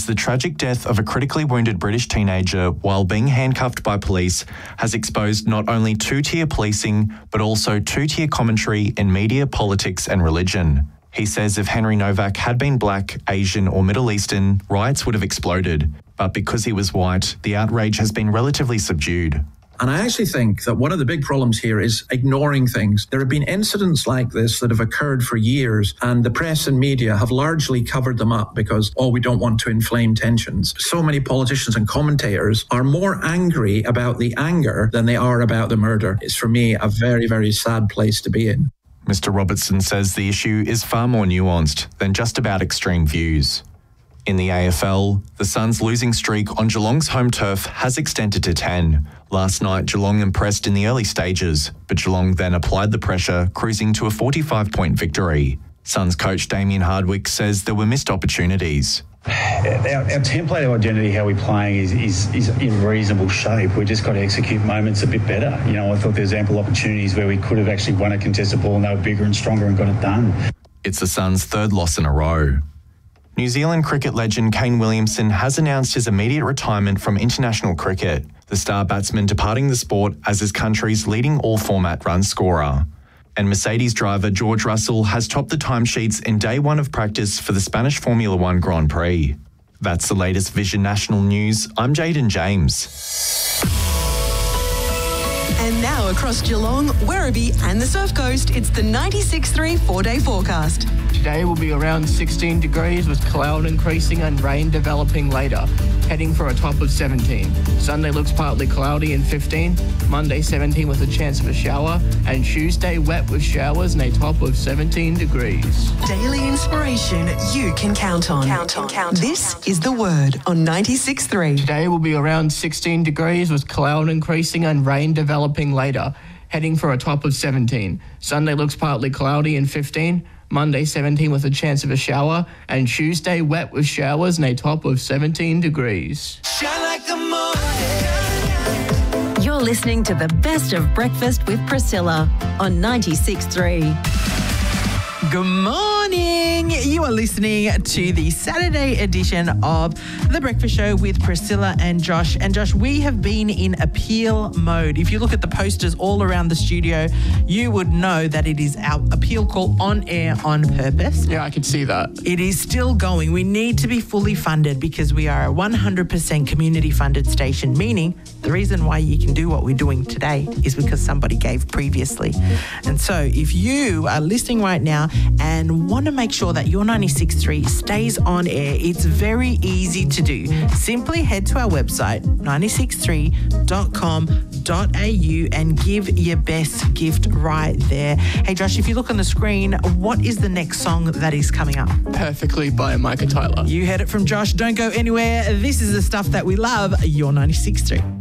the tragic death of a critically wounded British teenager while being handcuffed by police has exposed not only two-tier policing, but also two-tier commentary in media, politics and religion. He says if Henry Novak had been black, Asian or Middle Eastern, riots would have exploded. But because he was white, the outrage has been relatively subdued. And I actually think that one of the big problems here is ignoring things. There have been incidents like this that have occurred for years, and the press and media have largely covered them up because, we don't want to inflame tensions. So many politicians and commentators are more angry about the anger than they are about the murder. It's, for me, a very, very sad place to be in. Mr. Robertson says the issue is far more nuanced than just about extreme views. In the AFL, the Suns' losing streak on Geelong's home turf has extended to 10. Last night, Geelong impressed in the early stages, but Geelong then applied the pressure, cruising to a 45-point victory. Suns coach Damien Hardwick says there were missed opportunities. Our template, our identity, how we're playing is in reasonable shape. We've just got to execute moments a bit better. I thought there's ample opportunities where we could have actually won a contested ball and they were bigger and stronger and got it done. It's the Suns' third loss in a row. New Zealand cricket legend Kane Williamson has announced his immediate retirement from international cricket, the star batsman departing the sport as his country's leading all-format run scorer. And Mercedes driver George Russell has topped the timesheets in day one of practice for the Spanish Formula One Grand Prix. That's the latest Vision National News. I'm Jaden James. And now across Geelong, Werribee and the Surf Coast, it's the 96.3 4-day forecast. Today will be around 16 degrees with cloud increasing and rain developing later, heading for a top of 17. Sunday looks partly cloudy and 15, Monday 17 with a chance of a shower, and Tuesday wet with showers and a top of 17 degrees. Daily inspiration you can count on. This is The Word on 96.3. Today will be around 16 degrees with cloud increasing and rain developing later, heading for a top of 17. Sunday looks partly cloudy and 15, Monday 17 with a chance of a shower, and Tuesday wet with showers and a top of 17 degrees. Shine like the morning. You're listening to the best of Breakfast with Priscilla on 96.3. Good morning. You are listening to the Saturday edition of The Breakfast Show with Priscilla and Josh. And Josh, we have been in appeal mode. If you look at the posters all around the studio, you would know that it is our appeal call on air on purpose. Yeah, I can see that. It is still going. We need to be fully funded because we are a 100% community funded station, meaning the reason why you can do what we're doing today is because somebody gave previously. And so if you are listening right now and want to make sure that your 96.3 stays on air, it's very easy to do. Simply head to our website, 963.com.au, and give your best gift right there. Hey Josh, if you look on the screen, what is the next song that is coming up? Perfectly by Micah Tyler. You heard it from Josh. Don't go anywhere. This is the stuff that we love. Your 96.3.